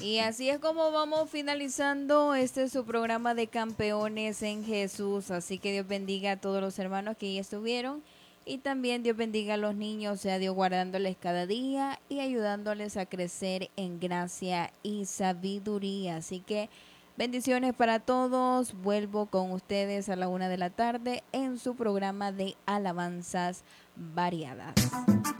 Y así es como vamos finalizando este su programa de Campeones en Jesús. Así que Dios bendiga a todos los hermanos que ya estuvieron. Y también Dios bendiga a los niños, sea Dios guardándoles cada día y ayudándoles a crecer en gracia y sabiduría. Así que bendiciones para todos. Vuelvo con ustedes a la 1 de la tarde en su programa de alabanzas variadas.